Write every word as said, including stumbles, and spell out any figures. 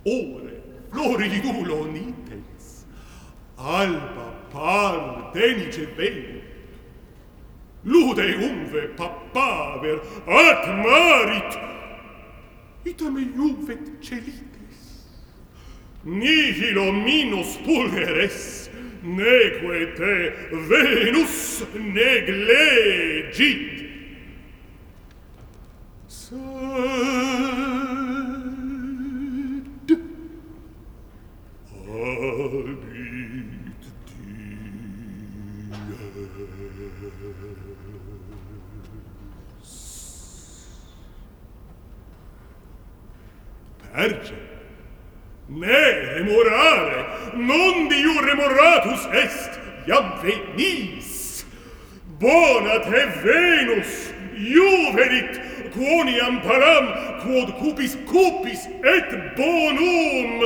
ore floridulo nitens, alba par denice velut, lude umve papaver at marit, itam iuvet celites, nihilo minus pulveres, neque te Venus neglegit. Sed habit dies. Perge, me remorare, non diu remoratus est, iam venis. Bona te Venus, juverit, quoniam param, quod cupis cupis et bonum